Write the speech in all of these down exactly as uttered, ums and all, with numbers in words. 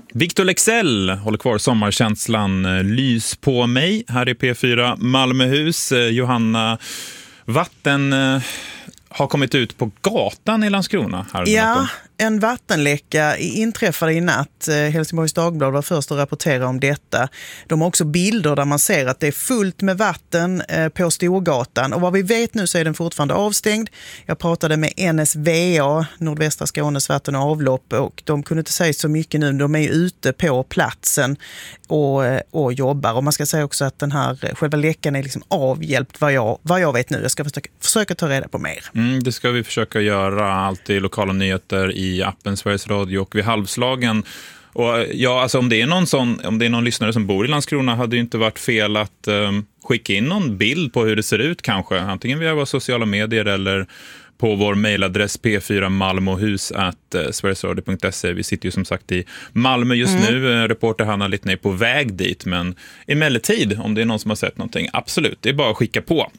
Victor Leksell håller kvar sommarkänslan. Lys på mig här i P fyra Malmöhus. Johanna, vatten har kommit ut på gatan i Landskrona här. Ja, en vattenläcka inträffade i natt. Helsingborgs Dagblad var först att rapportera om detta. De har också bilder där man ser att det är fullt med vatten på Storgatan. Och vad vi vet nu så är den fortfarande avstängd. Jag pratade med N S V A, Nordvästra Skånes vatten- och avlopp, och de kunde inte säga så mycket nu. De är ute på platsen och, och jobbar. Och man ska säga också att den här själva läckan är liksom avhjälpt vad jag, vad jag vet nu. Jag ska försöka, försöka ta reda på mer. Mm, det ska vi försöka göra, alltid i lokala nyheter i appen Sveriges Radio och vid halvslagen. Och ja, alltså om det är någon sån, om det är någon lyssnare som bor i Landskrona, hade ju inte varit fel att um, skicka in någon bild på hur det ser ut kanske, antingen via våra sociala medier eller på vår mejladress p fyra malmohus at sverigesradio punkt se. Vi sitter ju som sagt i Malmö just mm. nu. Reporter Hanna Littner är på väg dit, men emellertid, om det är någon som har sett någonting, absolut, det är bara att skicka på.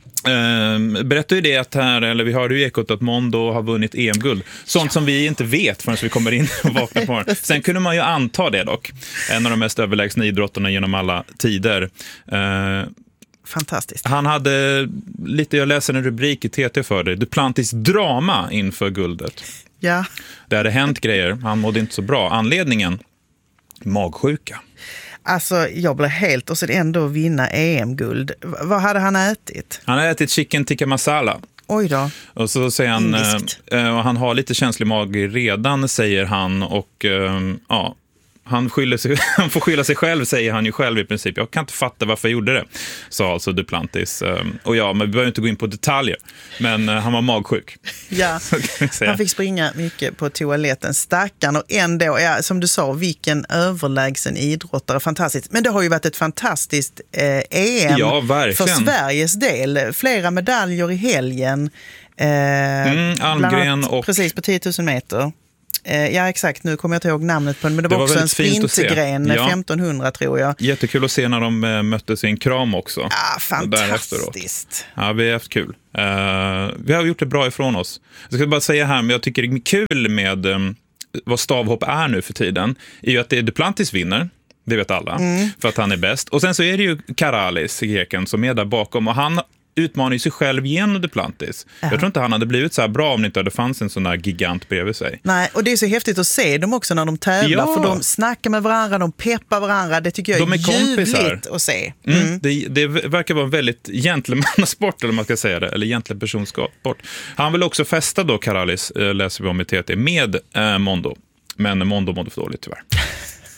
Uh, berättar ju det att här, eller vi hörde ju ekot att Mondo har vunnit E M-guld. Sånt ja. som vi inte vet förrän vi kommer in och vaknar på morgonen. Sen kunde man ju anta det dock. En av de mest överlägsna idrotterna genom alla tider. Uh, Fantastiskt. Han hade lite, jag läser en rubrik i T T för det, Duplantis drama inför guldet. Ja. Det hade hänt grejer, han mådde inte så bra. Anledningen, magsjuka. Alltså, jag blev helt, och så ändå vinna E M-guld. V- vad hade han ätit? Han hade ätit chicken tikka masala. Oj då. Och så säger han, eh, och han har lite känslig mage redan, säger han, och eh, ja, han, skyller sig, han får skylla sig själv, säger han ju själv i princip. Jag kan inte fatta varför jag gjorde det, sa alltså Duplantis. Och ja, men vi behöver inte gå in på detaljer, men han var magsjuk. Ja, han fick springa mycket på toaletten, stackarn, och ändå, ja, som du sa, vilken överlägsen idrottare, fantastiskt. Men det har ju varit ett fantastiskt eh, E M ja, för Sveriges del. Flera medaljer i helgen. Eh, mm, Almgren och... Precis, på tio tusen meter. Ja, exakt. Nu kommer jag inte ihåg namnet på den, men det, det var också en sprintgren, ja. femtonhundra tror jag. Jättekul att se när de möttes i en kram också. Ja, fantastiskt. Ja, vi har haft kul. Uh, vi har gjort det bra ifrån oss. Jag ska bara säga här, men jag tycker det är kul med um, vad stavhopp är nu för tiden, är ju att det är Duplantis vinner. Det vet alla, mm. för att han är bäst. Och sen så är det ju Karalis, greken, som är där bakom, och han utmanar ju sig själv genom Duplantis. Ja. Jag tror inte han hade blivit så här bra om det inte hade fanns en sån där gigant bredvid sig. Nej, och det är så häftigt att se dem också när de tävlar, ja. för de snackar med varandra, de peppar varandra. Det tycker jag de är, är ljuvligt att se. Mm. Mm, det, det verkar vara en väldigt gentlemannasport, eller man ska säga det, eller gentlepersonskapsport. Han vill också festa då, Karalis, läser vi om i T T, med äh, Mondo. Men Mondo mådde för dåligt tyvärr.